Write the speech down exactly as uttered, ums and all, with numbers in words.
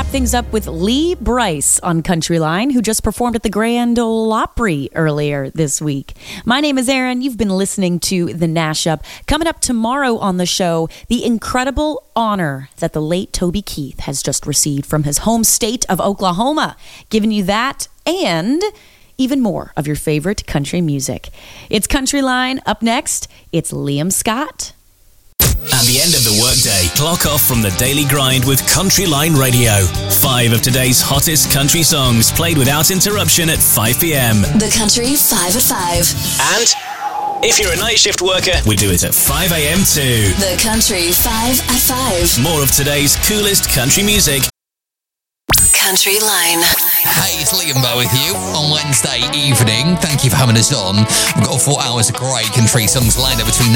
things up with Lee Brice on Country Line, who just performed at the Grand Ole Opry earlier this week. My name is Erin. You've been listening to The Nash Up. Coming up tomorrow on the show, the incredible honor that the late Toby Keith has just received from his home state of Oklahoma. Giving you that and even more of your favorite country music. It's Country Line. Up next, it's Liam Scott. At the end of the workday, clock off from the daily grind with Country Line Radio. Five of today's hottest country songs played without interruption at five p.m. The Country five at five. And if you're a night shift worker, we do it at five a.m. too. The Country five at five. More of today's coolest country music. Country Line. Hey, it's Liam Bow with you on Wednesday evening. Thank you for having us on. We've got four hours of great country songs lined up between now